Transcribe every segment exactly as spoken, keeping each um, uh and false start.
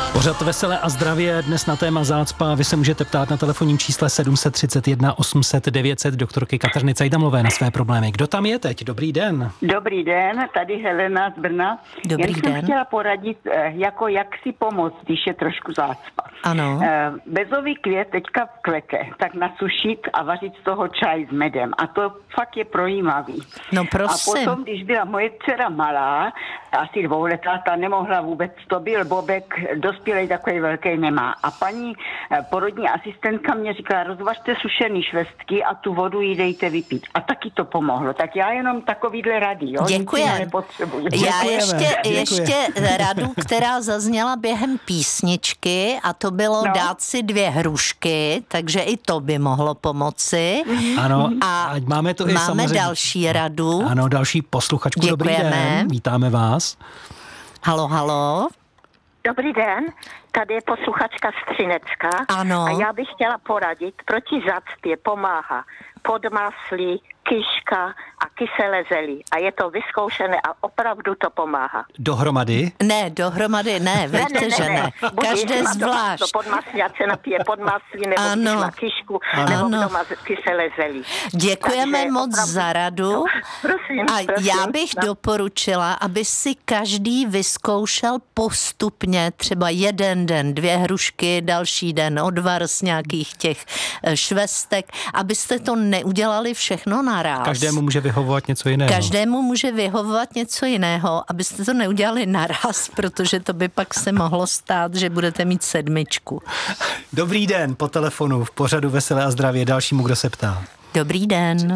Pořad Veselé a zdravě dnes na téma zácpa. Vy se můžete ptát na telefonním čísle sedm set třicet jedna osm set devět set doktorky Kateřiny Cajdamlové na své problémy. Kdo tam je teď? Dobrý den. Dobrý den, tady Helena z Brna. Dobrý Jen den. jsem chtěla poradit, jako jak si pomoct, když je trošku zácpa. Ano. Bezový květ teďka kvete, tak nasušit a vařit z toho čaj s medem. A to fakt je projímavý. No A prosím. potom, když byla moje dcera malá, asi dvouletá, ta nemohla vůbec, to byl bobek, dospělej takový velký nemá. A paní porodní asistentka mě říkala, rozvařte sušený švestky a tu vodu jí dejte vypít. A taky to pomohlo. Tak já jenom takovýhle rady, jo? Děkujem. Já ještě, ještě radu, která zazněla během písničky, a to bylo No. dát si dvě hrušky, takže i to by mohlo pomoci. Ano, A ať máme to i máme samozřejmě. další radu. Ano, další posluchačku. Dobrý Děkujeme. den, vítáme vás. Halo, halo. Dobrý den, tady je posluchačka Střinecka. Ano. A já bych chtěla poradit, proti zácpě pomáhá podmaslí, kyška a kyselé zelí. A je to vyzkoušené a opravdu to pomáhá. Dohromady? Ne, dohromady ne, veďte, že ne. Buď Každé jestli má zvlášť. To podmaslí, ať se napije podmaslí, nebo Ano. když má kyšku, Ano. nebo Ano. kdo má kyselé zelí. Děkujeme Takže moc opravdu- za radu. No, prosím, A prosím. já bych No. doporučila, aby si každý vyzkoušel postupně třeba jeden den dvě hrušky, další den odvar z nějakých těch eh, švestek, abyste to neudělali všechno naráz. Každému může vyhovovat něco jiného. Každému může vyhovovat něco jiného, abyste to neudělali naraz, protože to by pak se mohlo stát, že budete mít sedmičku. Dobrý den, po telefonu v pořadu Veselé a zdravě. Dalšímu, kdo se ptá. Dobrý den.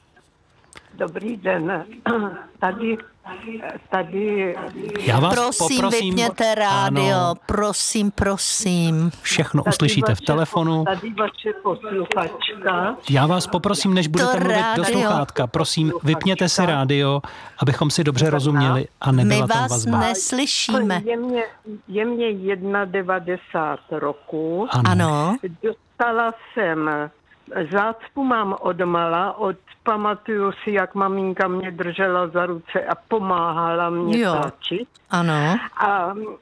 Dobrý den. Tady, tady, Já vás Prosím, poprosím. vypněte rádio, Ano, prosím, prosím. všechno tady uslyšíte v vaše- telefonu. Tady vaše posluchačka. Já vás poprosím, než budete mluvit do rádio. sluchátka, prosím, vypněte si rádio, abychom si dobře rozuměli a nebyla My tam vás vazba. neslyšíme. Je mě, je mě devadesát jedna roku. Ano, Dostala jsem zácpu, mám odmala, od pamatuju si, jak maminka mě držela za ruce a pomáhala mě Jo. táčit. ano. A mm,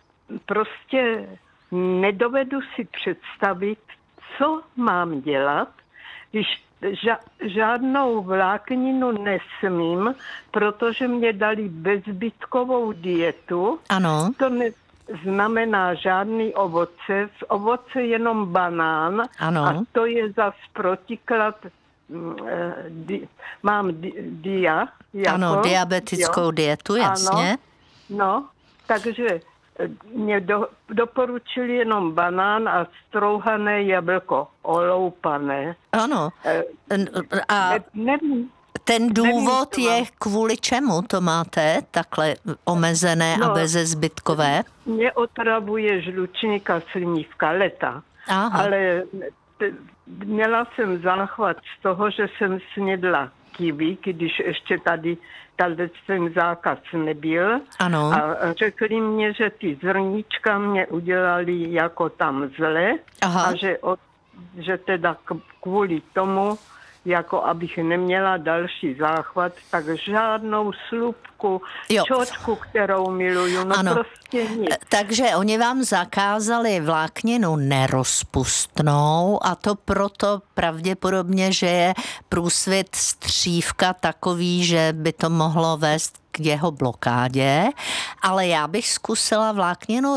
prostě nedovedu si představit, co mám dělat, když ža- žádnou vlákninu nesmím, protože mě dali bezbytkovou dietu. Ano, To neznamená žádný ovoce, z ovoce jenom banán. Ano. A to je zas protiklad. mm, eh, Di, mám di, dia. Jako, ano, diabetickou jo. dietu, jasně. Ano, no, takže eh, mě do, doporučili jenom banán a strouhané jablko, oloupané. Ano. Eh, N- A ne, nevím, ten důvod nevím, co je, mám. kvůli čemu to máte takhle omezené a No. bezezbytkové? mě otravuje žlučník a slnívka leta. Aha. Ale t- měla jsem záchvat z toho, že jsem snědla kiwi, když ještě tady tady ten zákaz nebyl. Ano. A řekli mě, že ty zrníčka mě udělali jako tam zle. Aha. A že, od, že teda k- kvůli tomu, jako abych neměla další záchvat, tak žádnou slupku, Jo. čočku, kterou miluju, no Ano. prostě nic. Takže oni vám zakázali vlákninu nerozpustnou a to proto pravděpodobně, že je průsvit střívka takový, že by to mohlo vést k jeho blokádě, ale já bych zkusila vlákninu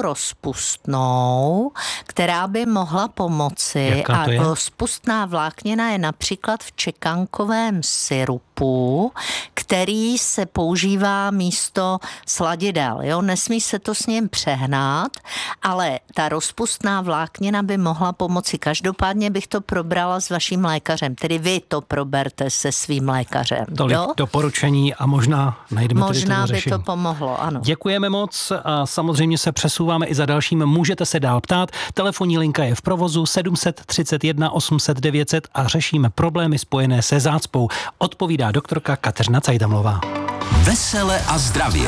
rozpustnou, která by mohla pomoci. Jaká to a je? rozpustná vláknina je například v čekankovém syrupu, který se používá místo sladidel. Jo? Nesmí se to s ním přehnat, ale ta rozpustná vláknina by mohla pomoci. Každopádně bych to probrala s vaším lékařem, tedy vy to proberte se svým lékařem. Tolik Jo? doporučení a možná najdeme tedy Možná to by řešení. to pomohlo, ano. Děkujeme moc a samozřejmě se přesouváme i za dalším. Můžete se dál ptát. Telefonní linka je v provozu sedm set třicet jedna osm set devět set a řešíme problémy spojené se zácpou. Odpovídá doktorka Kateřina Cajdamlová. Vesele a zdravě.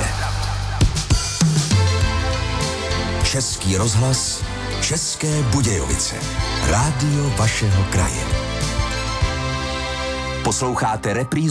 Český rozhlas, České Budějovice. Rádio vašeho kraje. Posloucháte reprízu